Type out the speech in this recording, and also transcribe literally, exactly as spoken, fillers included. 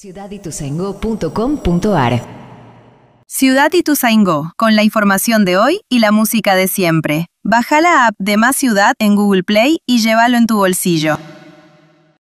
ciudad ituzaingó punto com punto ar. Ciudad Ituzaingó, con la información de hoy y la música de siempre. Baja la app de Más Ciudad en Google Play y llévalo en tu bolsillo.